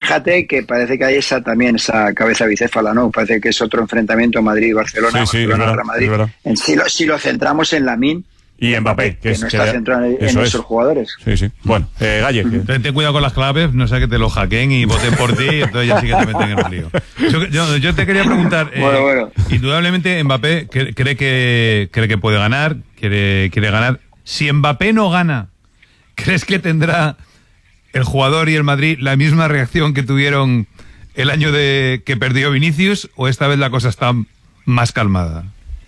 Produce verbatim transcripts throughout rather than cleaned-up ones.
fíjate que parece que hay esa también, esa cabeza bicéfala, ¿no? Parece que es otro enfrentamiento Madrid-Barcelona, sí, sí, Barcelona-Madrid. Si lo, si lo centramos en Lamine y Mbappé, que, que es, no que está centrado en, en nuestros jugadores. Sí, sí. Bueno, eh, Galle. Que... Ten, ten cuidado con las claves, no sea que te lo hackeen y voten por ti, y entonces ya sí que te meten en el lío. Yo, yo, yo te quería preguntar, eh, bueno, bueno. indudablemente Mbappé cree, cree que cree que puede ganar, quiere, quiere ganar. Si Mbappé no gana, ¿crees que tendrá el jugador y el Madrid la misma reacción que tuvieron el año de que perdió Vinicius, o esta vez la cosa está más calmada?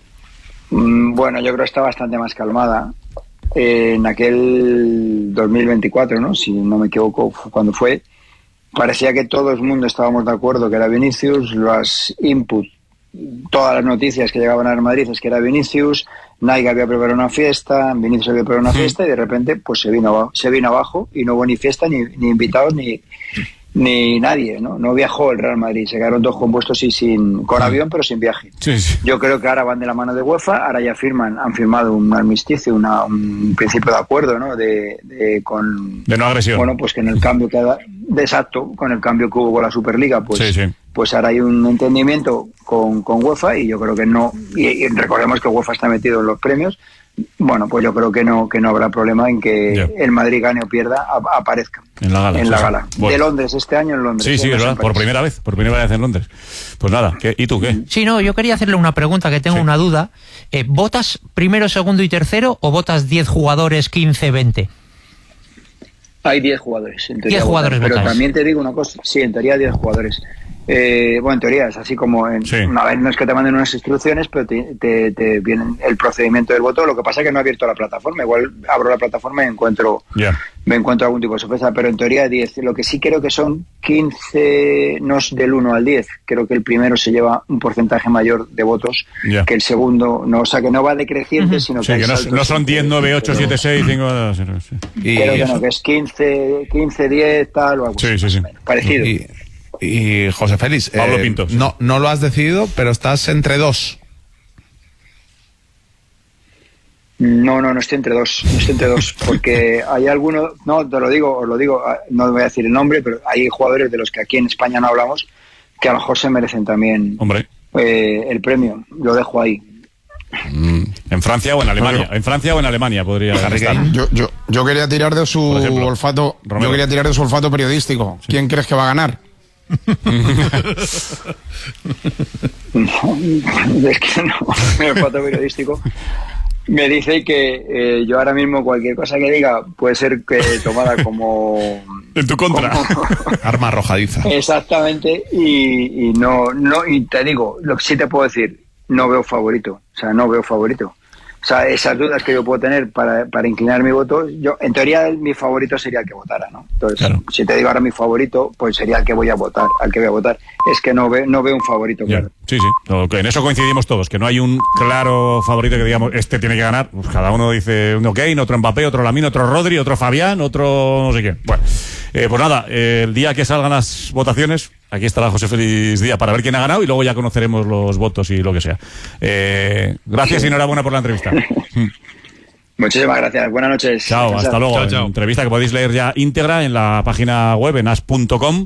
Bueno, yo creo que está bastante más calmada. Eh, en aquel dos mil veinticuatro, ¿no? Si no me equivoco, cuando fue, parecía que todo el mundo estábamos de acuerdo que era Vinicius, los inputs, todas las noticias que llegaban al Madrid es que era Vinicius, Nike había preparado una fiesta, Vinicius había preparado una fiesta y de repente pues se vino abajo, se vino abajo y no hubo ni fiesta, ni, ni invitados, ni... ni nadie, ¿no? No viajó el Real Madrid, se quedaron todos compuestos y sin, con avión pero sin viaje. Sí, sí. Yo creo que ahora van de la mano de UEFA, ahora ya firman, han firmado un armisticio, una, un principio de acuerdo, ¿no? De, de con de no agresión. Bueno, pues que en el cambio que ha, de exacto, con el cambio que hubo con la Superliga, pues, sí, sí. pues ahora hay un entendimiento con, con UEFA y yo creo que no, y, y recordemos que UEFA está metido en los premios. Bueno, pues yo creo que no que no habrá problema en que yeah. el Madrid gane o pierda, a, aparezca en la gala, en sí, la sí. gala. Bueno. De Londres, este año en Londres. Sí, sí, es verdad, por primera vez, por primera vez en Londres. Pues nada, ¿qué? ¿Y tú qué? Sí, no, yo quería hacerle una pregunta que tengo sí. una duda. Eh, ¿Votas primero, segundo y tercero o votas diez jugadores, quince, veinte? Hay diez jugadores. En teoría diez jugadores votan, pero votáis. También te digo una cosa, sí, en teoría diez jugadores. Eh, bueno, en teoría es así como en, sí. una vez no es que te manden unas instrucciones, pero te, te, te viene el procedimiento del voto. Lo que pasa es que no he abierto la plataforma. Igual abro la plataforma y encuentro yeah. me encuentro algún tipo de sorpresa, pero en teoría diez. Lo que sí creo que son quince, no es del uno al diez. Creo que el primero se lleva un porcentaje mayor de votos yeah. que el segundo. No, o sea, que no va decreciente, uh-huh. sino sí, que, que no, no son diez, nueve, ocho, siete, seis, cinco... Y creo que no, que es quince, quince, diez, tal o algo sí, así, sí, sí. parecido. Y, y José Félix, Pablo eh, Pinto, sí. no, no lo has decidido, pero estás entre dos. No, no, no estoy entre dos, no estoy entre dos, porque hay algunos, no, te lo digo, os lo digo, no voy a decir el nombre, pero hay jugadores de los que aquí en España no hablamos, que a lo mejor se merecen también Hombre. Eh, el premio, lo dejo ahí. Mm, en Francia o en Alemania, en Francia o en Alemania podría estar. Yo, yo, yo quería tirar de su ejemplo, olfato, Romero. yo quería tirar de su olfato periodístico. Sí. ¿Quién crees que va a ganar? No, es que no, mi olfato periodístico me dice que eh, yo ahora mismo cualquier cosa que diga puede ser que tomada como en tu contra como... arma arrojadiza. Exactamente, y, y no no y te digo, lo que sí te puedo decir, no veo favorito, o sea, no veo favorito. O sea, esas dudas que yo puedo tener para, para inclinar mi voto, yo en teoría mi favorito sería el que votara, ¿no? Entonces, claro. si te digo ahora mi favorito, pues sería el que voy a votar, al que voy a votar. Es que no veo, no veo un favorito, claro. Sí, sí, okay. En eso coincidimos todos, que no hay un claro favorito que digamos, este tiene que ganar. Pues cada uno dice uno Kane, otro Mbappé, otro Lamine, otro Rodri, otro Fabián, otro no sé qué. Bueno, eh, pues nada, eh, el día que salgan las votaciones, aquí estará José Félix Díaz para ver quién ha ganado y luego ya conoceremos los votos y lo que sea. Eh, gracias y enhorabuena por la entrevista. Muchísimas gracias. Buenas noches. Chao, hasta luego. Chao, chao. Entrevista que podéis leer ya íntegra en la página web en as punto com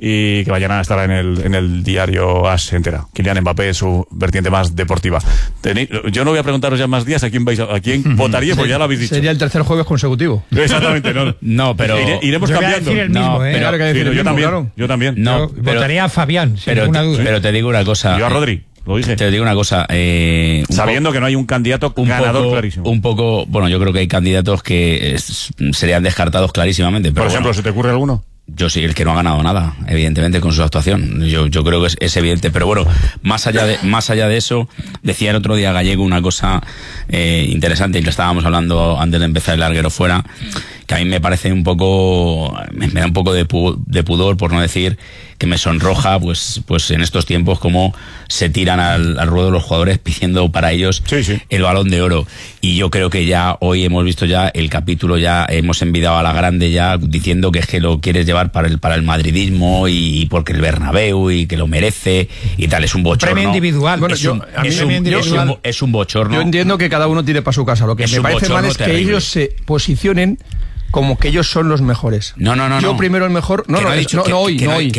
y que vayan a estar en el, en el diario As entera. Kylian Mbappé, su vertiente más deportiva. Tení, yo no voy a preguntaros ya más días a quién vais a, a quién votaría, porque ya lo habéis dicho. Sería el tercer jueves consecutivo. Exactamente, no. No, pero Ire, iremos yo cambiando. Voy a decir el mismo, no, ¿eh? pero, claro que decir sí, el yo mismo, también. claro. Yo también. No, yo pero, votaría a Fabián, sin pero, ninguna duda. Pero te digo una cosa. Yo a Rodri. Lo dije. Te digo una cosa. Eh, un Sabiendo que no hay un candidato un ganador poco, clarísimo. Un poco, bueno, yo creo que hay candidatos que es, serían descartados clarísimamente. Pero Por ejemplo, bueno, ¿se te ocurre alguno? Yo sí, el que no ha ganado nada, evidentemente, con su actuación. Yo, yo creo que es, es evidente. Pero bueno, más allá de, más allá de eso, decía el otro día Gallego una cosa eh, interesante, y lo estábamos hablando antes de empezar el larguero fuera, que a mí me parece un poco, me, me da un poco de, pu, de pudor, por no decir que me sonroja, pues, pues en estos tiempos como se tiran al, al ruedo los jugadores pidiendo para ellos sí, sí. el Balón de Oro. Y yo creo que ya hoy hemos visto ya el capítulo, ya hemos envidiado a la grande ya diciendo que es que lo quieres llevar para el para el madridismo y, y porque el Bernabéu y que lo merece y tal. Es un bochorno. Premio individual. Bueno, es, yo, un, a mí es, premio un, individual. es, un, es un bochorno. Yo entiendo que cada uno tire para su casa. Lo que es me parece mal es que terrible. ellos se posicionen como que ellos son los mejores. No, no, no. Yo no. primero el mejor. No, que no, no, no, dicho, no, que, no hoy, que no no, hoy.